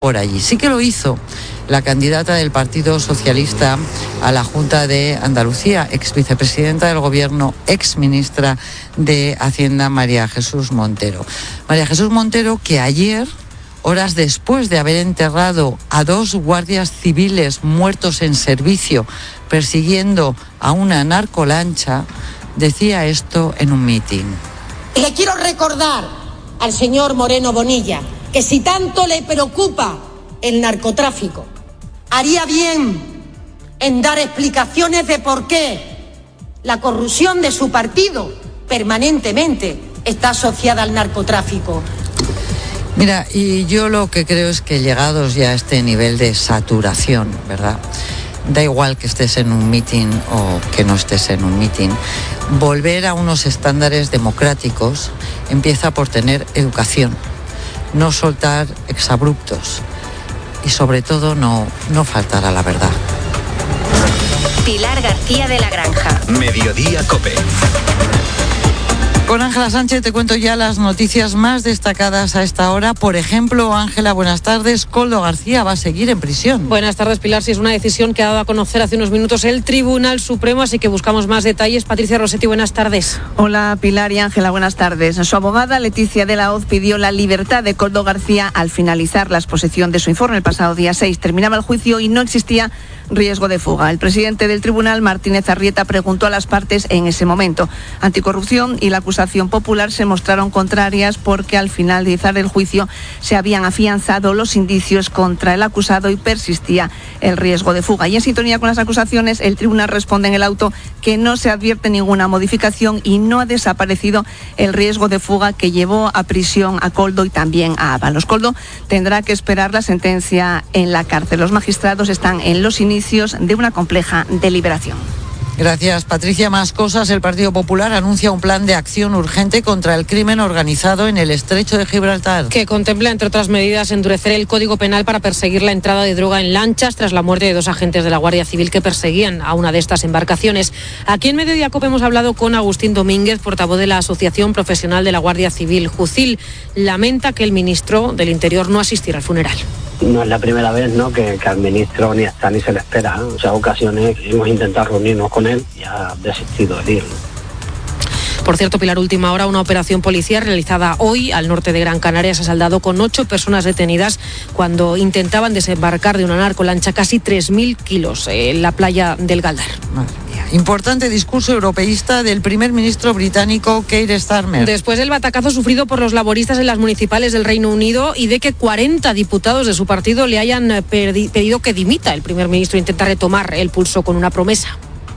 por allí. Sí que lo hizo la candidata del Partido Socialista a la Junta de Andalucía, ex vicepresidenta del Gobierno, ex ministra de Hacienda, María Jesús Montero. María Jesús Montero, que ayer, horas después de haber enterrado a 2 guardias civiles muertos en servicio persiguiendo a una narcolancha, decía esto en un mitin. Le quiero recordar al señor Moreno Bonilla que si tanto le preocupa el narcotráfico, haría bien en dar explicaciones de por qué la corrupción de su partido permanentemente está asociada al narcotráfico. Mira, y yo lo que creo es que llegados ya a este nivel de saturación, ¿verdad? Da igual que estés en un mitin o que no estés en un mitin, volver a unos estándares democráticos empieza por tener educación, no soltar exabruptos y sobre todo no faltar a la verdad. Pilar García de la Granja. Mediodía COPE. Con Ángela Sánchez te cuento ya las noticias más destacadas a esta hora. Por ejemplo, Ángela, buenas tardes. Koldo García va a seguir en prisión. Buenas tardes, Pilar. Sí, es una decisión que ha dado a conocer hace unos minutos el Tribunal Supremo, así que buscamos más detalles. Patricia Rossetti, buenas tardes. Hola, Pilar y Ángela, buenas tardes. Su abogada, Leticia de la Hoz, pidió la libertad de Koldo García al finalizar la exposición de su informe el pasado día 6. Terminaba el juicio y no existía riesgo de fuga. El presidente del tribunal, Martínez Arrieta, preguntó a las partes en ese momento. Anticorrupción y la acusación popular se mostraron contrarias porque al finalizar el juicio se habían afianzado los indicios contra el acusado y persistía el riesgo de fuga. Y en sintonía con las acusaciones, el tribunal responde en el auto que no se advierte ninguna modificación y no ha desaparecido el riesgo de fuga que llevó a prisión a Koldo y también a Ábalos. Koldo tendrá que esperar la sentencia en la cárcel. Los magistrados están en los inicios de una compleja deliberación. Gracias, Patricia. Más cosas. El Partido Popular anuncia un plan de acción urgente contra el crimen organizado en el Estrecho de Gibraltar. Que contempla, entre otras medidas, endurecer el Código Penal para perseguir la entrada de droga en lanchas tras la muerte de 2 agentes de la Guardia Civil que perseguían a una de estas embarcaciones. Aquí en Mediodía COPE hemos hablado con Agustín Domínguez, portavoz de la Asociación Profesional de la Guardia Civil. Jucil lamenta que el ministro del Interior no asistiera al funeral. No es la primera vez, ¿no?, que al ministro ni está ni se le espera, ¿eh? O sea, ocasiones hemos intentado reunirnos con él y ha desistido de ir. Por cierto, Pilar, última hora, una operación policial realizada hoy al norte de Gran Canaria se ha saldado con 8 personas detenidas cuando intentaban desembarcar de una narcolancha casi 3.000 kilos en la playa del Galdar. Madre mía. Importante discurso europeísta del primer ministro británico Keir Starmer. Después del batacazo sufrido por los laboristas en las municipales del Reino Unido y de que 40 diputados de su partido le hayan pedido que dimita, el primer ministro intenta retomar el pulso con una promesa.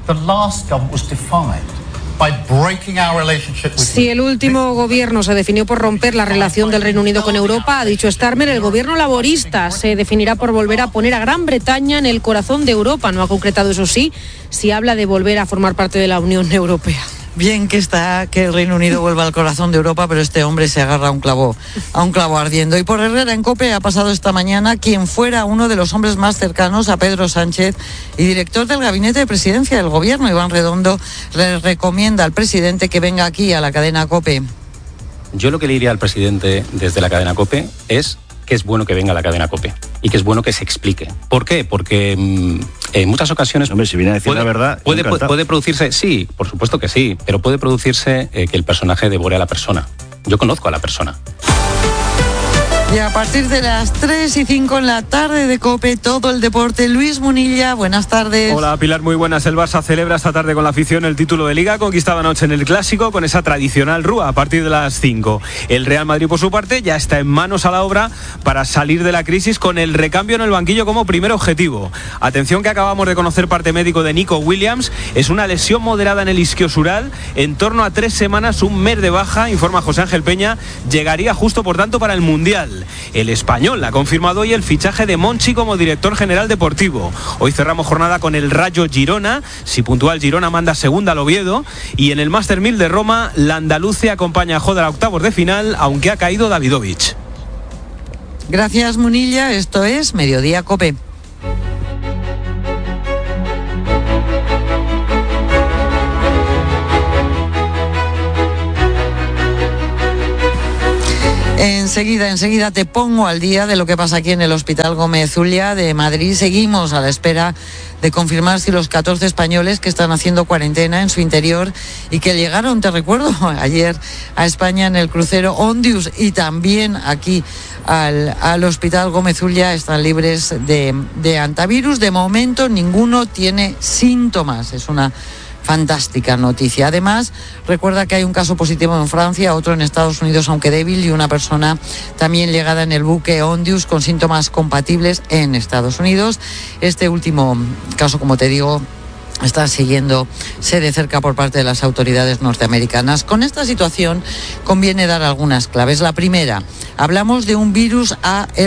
Si el último gobierno se definió por romper la relación del Reino Unido con Europa, ha dicho Starmer, el gobierno laborista se definirá por volver a poner a Gran Bretaña en el corazón de Europa. No ha concretado, eso sí, si habla de volver a formar parte de la Unión Europea. Bien que está que el Reino Unido vuelva al corazón de Europa, pero este hombre se agarra a un clavo ardiendo. Y por Herrera en COPE ha pasado esta mañana quien fuera uno de los hombres más cercanos a Pedro Sánchez y director del Gabinete de Presidencia del Gobierno. Iván Redondo le recomienda al presidente que venga aquí a la cadena COPE. Yo lo que le diría al presidente desde la cadena COPE es que es bueno que venga a la cadena COPE y que es bueno que se explique. ¿Por qué? Porque en muchas ocasiones... Hombre, si viene a decir la verdad... Puede producirse, sí, por supuesto que sí, pero puede producirse que el personaje devore a la persona. Yo conozco a la persona. Y a partir de las 3:05 en la tarde de COPE, todo el deporte. Luis Munilla, buenas tardes. Hola Pilar, muy buenas. El Barça celebra esta tarde con la afición el título de Liga, conquistado anoche en el Clásico con esa tradicional rúa a partir de las 5. El Real Madrid, por su parte, ya está en manos a la obra para salir de la crisis con el recambio en el banquillo como primer objetivo. Atención, que acabamos de conocer parte médico de Nico Williams. Es una lesión moderada en el isquiosural, en torno a 3 semanas, un mes de baja, informa José Ángel Peña. Llegaría justo, por tanto, para el Mundial. El español ha confirmado hoy el fichaje de Monchi como director general deportivo. Hoy cerramos jornada con el Rayo Girona. Si puntúa el Girona, manda segunda al Oviedo. Y en el Master 1000 de Roma, la andaluce acompaña a Jodar a octavos de final, aunque ha caído Davidovich. Gracias, Munilla. Esto es Mediodía COPE. Enseguida te pongo al día de lo que pasa aquí en el Hospital Gómez Ulla de Madrid. Seguimos a la espera de confirmar si los 14 españoles que están haciendo cuarentena en su interior y que llegaron, te recuerdo, ayer a España en el crucero Ondius y también aquí al Hospital Gómez Ulla están libres de antivirus. De momento ninguno tiene síntomas. Es una fantástica noticia. Además, recuerda que hay un caso positivo en Francia, otro en Estados Unidos, aunque débil, y una persona también llegada en el buque Ondius con síntomas compatibles en Estados Unidos. Este último caso, como te digo, está siguiéndose de cerca por parte de las autoridades norteamericanas. Con esta situación conviene dar algunas claves. La primera, hablamos de un virus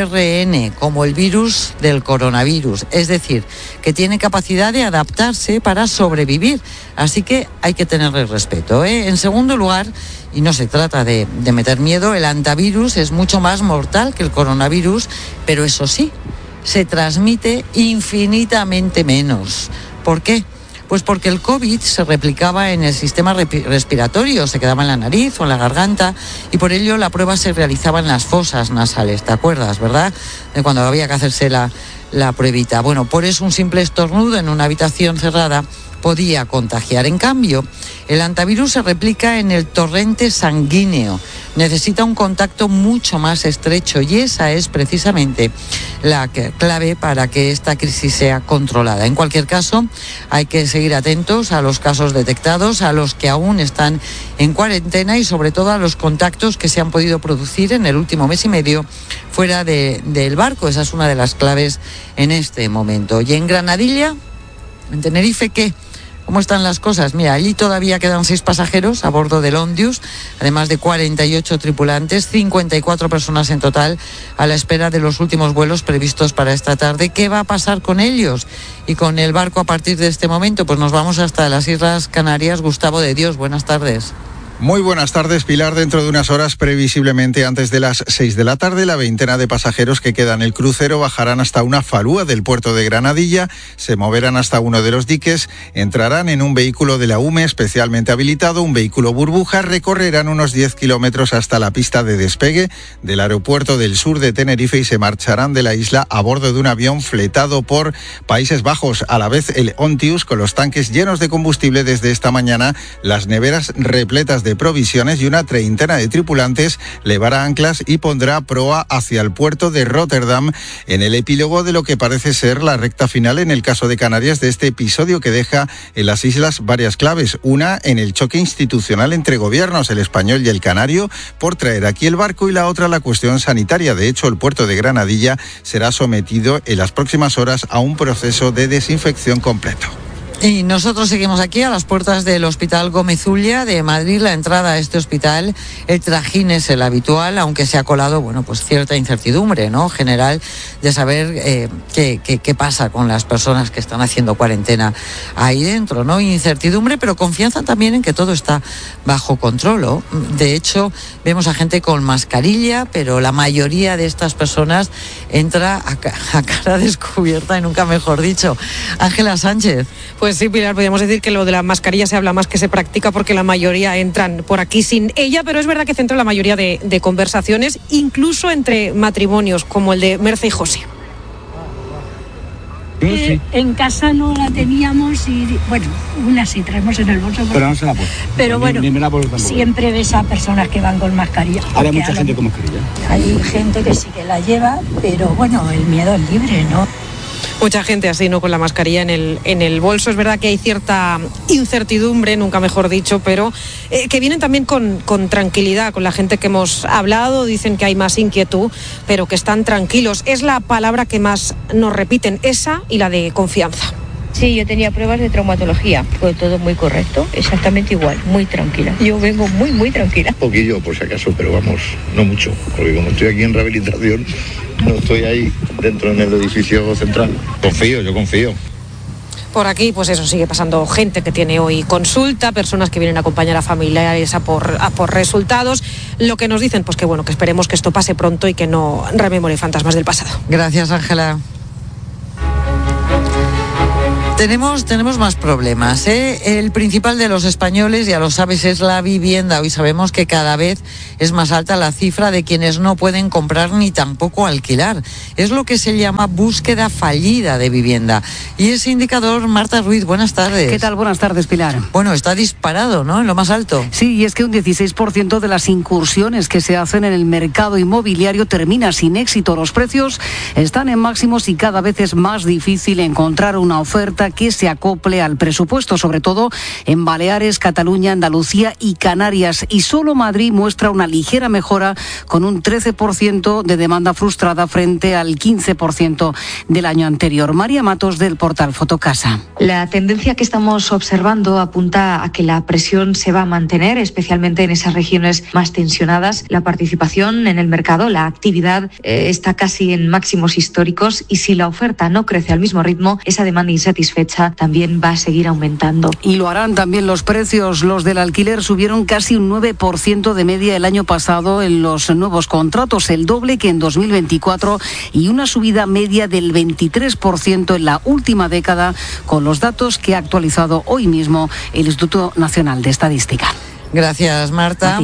ARN, como el virus del coronavirus, es decir, que tiene capacidad de adaptarse para sobrevivir, así que hay que tenerle respeto, ¿eh? En segundo lugar, y no se trata de meter miedo, el antivirus es mucho más mortal que el coronavirus, pero eso sí, se transmite infinitamente menos. ¿Por qué? Pues porque el COVID se replicaba en el sistema respiratorio, se quedaba en la nariz o en la garganta y por ello la prueba se realizaba en las fosas nasales, ¿te acuerdas, verdad? De cuando había que hacerse la pruebita. Bueno, por eso un simple estornudo en una habitación cerrada podía contagiar. En cambio, el antivirus se replica en el torrente sanguíneo. Necesita un contacto mucho más estrecho y esa es precisamente la clave para que esta crisis sea controlada. En cualquier caso, hay que seguir atentos a los casos detectados, a los que aún están en cuarentena y sobre todo a los contactos que se han podido producir en el último mes y medio fuera del barco. Esa es una de las claves en este momento. Y en Granadilla, en Tenerife, ¿qué? ¿Cómo están las cosas? Mira, allí todavía quedan 6 pasajeros a bordo del Ondius, además de 48 tripulantes, 54 personas en total, a la espera de los últimos vuelos previstos para esta tarde. ¿Qué va a pasar con ellos y con el barco a partir de este momento? Pues nos vamos hasta las Islas Canarias. Gustavo de Dios, buenas tardes. Muy buenas tardes, Pilar. Dentro de unas horas, previsiblemente antes de las 6 de la tarde, la veintena de pasajeros que quedan en el crucero bajarán hasta una falúa del puerto de Granadilla, se moverán hasta uno de los diques, entrarán en un vehículo de la UME especialmente habilitado, un vehículo burbuja, recorrerán unos 10 kilómetros hasta la pista de despegue del aeropuerto del sur de Tenerife y se marcharán de la isla a bordo de un avión fletado por Países Bajos. A la vez, el Ontius, con los tanques llenos de combustible desde esta mañana, las neveras repletas de provisiones y una treintena de tripulantes levará anclas y pondrá proa hacia el puerto de Rotterdam en el epílogo de lo que parece ser la recta final en el caso de Canarias de este episodio que deja en las islas varias claves. Una en el choque institucional entre gobiernos, el español y el canario, por traer aquí el barco y la otra la cuestión sanitaria. De hecho, el puerto de Granadilla será sometido en las próximas horas a un proceso de desinfección completo. Y nosotros seguimos aquí a las puertas del Hospital Gómez Ulla de Madrid. La entrada a este hospital, el trajín es el habitual, aunque se ha colado, bueno, pues cierta incertidumbre, ¿no?, general de saber qué pasa con las personas que están haciendo cuarentena ahí dentro, ¿no? Incertidumbre, pero confianza también en que todo está bajo control, ¿no? De hecho, vemos a gente con mascarilla, pero la mayoría de estas personas entra a cara descubierta y nunca mejor dicho. Ángela Sánchez. Pues sí, Pilar, podríamos decir que lo de la mascarilla se habla más que se practica porque la mayoría entran por aquí sin ella, pero es verdad que centra la mayoría de conversaciones, incluso entre matrimonios, como el de Merce y José. En casa no la teníamos y, bueno, una sí traemos en el bolso. Pero no se la puedo. Pero bueno, siempre ves a personas que van con mascarilla. Ahora hay mucha gente con mascarilla. Hay gente que sí que la lleva, pero bueno, el miedo es libre, ¿no? Mucha gente así, ¿no?, con la mascarilla en el bolso. Es verdad que hay cierta incertidumbre, nunca mejor dicho, pero que vienen también con tranquilidad. Con la gente que hemos hablado dicen que hay más inquietud, pero que están tranquilos. Es la palabra que más nos repiten, esa y la de confianza. Sí, yo tenía pruebas de traumatología, fue todo muy correcto, exactamente igual, muy tranquila. Yo vengo muy tranquila. Un poquillo, por si acaso, pero vamos, no mucho, porque como estoy aquí en rehabilitación, no estoy ahí dentro en el edificio central. Yo confío. Por aquí, pues eso, sigue pasando gente que tiene hoy consulta, personas que vienen a acompañar a familiares a por resultados. Lo que nos dicen, pues que bueno, que esperemos que esto pase pronto y que no rememore fantasmas del pasado. Gracias, Ángela. Tenemos más problemas, ¿eh? El principal de los españoles, ya lo sabes, es la vivienda. Hoy sabemos que cada vez es más alta la cifra de quienes no pueden comprar ni tampoco alquilar. Es lo que se llama búsqueda fallida de vivienda. Y ese indicador, Marta Ruiz, buenas tardes. ¿Qué tal? Buenas tardes, Pilar. Bueno, está disparado, ¿no? En lo más alto. Sí, y es que un 16% de las incursiones que se hacen en el mercado inmobiliario termina sin éxito. Los precios están en máximos y cada vez es más difícil encontrar una oferta que se acople al presupuesto, sobre todo en Baleares, Cataluña, Andalucía y Canarias. Y solo Madrid muestra una ligera mejora con un 13% de demanda frustrada frente al 15% del año anterior. María Matos, del portal Fotocasa. La tendencia que estamos observando apunta a que la presión se va a mantener, especialmente en esas regiones más tensionadas. La participación en el mercado, la actividad está casi en máximos históricos y si la oferta no crece al mismo ritmo, esa demanda insatisfecha también va a seguir aumentando. Y lo harán también los precios. Los del alquiler subieron casi un 9% de media el año pasado en los nuevos contratos, el doble que en 2024 y una subida media del 23% en la última década, con los datos que ha actualizado hoy mismo el Instituto Nacional de Estadística. Gracias, Marta.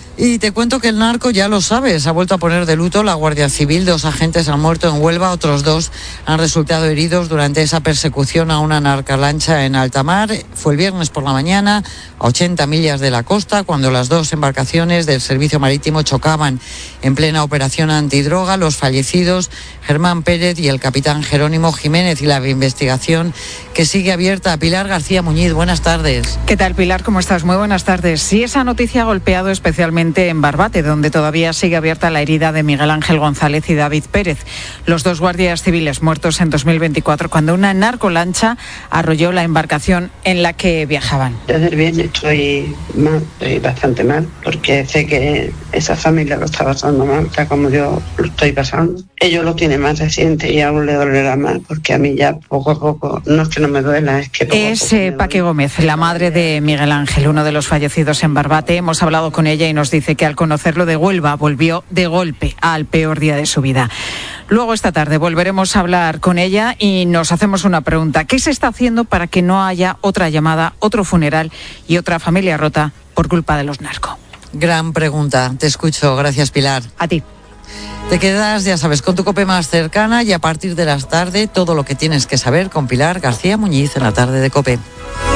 Y te cuento que el narco, ya lo sabes, ha vuelto a poner de luto la Guardia Civil. 2 agentes han muerto en Huelva, otros 2 han resultado heridos durante esa persecución a una narcolancha en alta mar. Fue el viernes por la mañana, a 80 millas de la costa, cuando las 2 embarcaciones del servicio marítimo chocaban en plena operación antidroga. Los fallecidos, Germán Pérez y el capitán Jerónimo Jiménez, y la investigación que sigue abierta. Pilar García Muñiz, buenas tardes. ¿Qué tal, Pilar? ¿Cómo estás? Muy buenas tardes. Sí, esa noticia ha golpeado especialmente en Barbate, donde todavía sigue abierta la herida de Miguel Ángel González y David Pérez, los 2 guardias civiles muertos en 2024 cuando una narcolancha arrolló la embarcación en la que viajaban. Desde el viernes estoy mal, estoy bastante mal, porque sé que esa familia lo está pasando mal, tal como yo lo estoy pasando. Ellos lo tienen más reciente y aún le dolerá más, porque a mí ya poco a poco, no es que no me duela, es que poco a poco Paque Gómez, la madre de Miguel Ángel, uno de los fallecidos en Barbate. Hemos hablado con ella y nos dice que al conocerlo de Huelva volvió de golpe al peor día de su vida. Luego esta tarde volveremos a hablar con ella y nos hacemos una pregunta. ¿Qué se está haciendo para que no haya otra llamada, otro funeral y otra familia rota por culpa de los narcos? Gran pregunta. Te escucho. Gracias, Pilar. A ti. Te quedas, ya sabes, con tu COPE más cercana y a partir de las tarde todo lo que tienes que saber con Pilar García Muñiz en la tarde de COPE.